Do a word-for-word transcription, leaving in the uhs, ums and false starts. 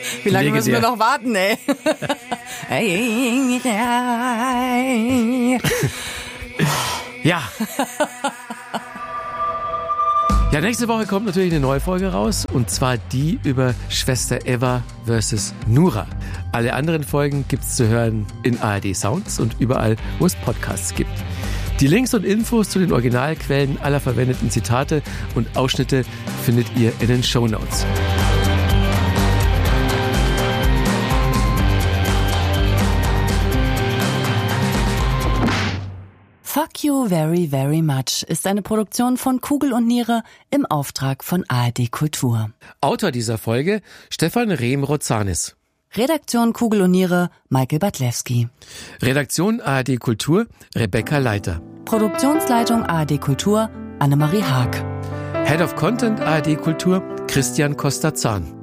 Wie lange müssen wir Legendär. noch warten, ey? Ja. Ja, nächste Woche kommt natürlich eine neue Folge raus, und zwar die über Schwester Eva versus Nura. Alle anderen Folgen gibt's zu hören in A R D Sounds und überall, wo es Podcasts gibt. Die Links und Infos zu den Originalquellen aller verwendeten Zitate und Ausschnitte findet ihr in den Shownotes. Fuck You Very Very Much ist eine Produktion von Kugel und Niere im Auftrag von A R D Kultur. Autor dieser Folge Stefan Rehm-Rozanis. Redaktion Kugel und Niere Michael Badlewski. Redaktion A R D Kultur Rebecca Leiter. Produktionsleitung A R D Kultur Annemarie Haag. Head of Content A R D Kultur Christian Costa-Zahn.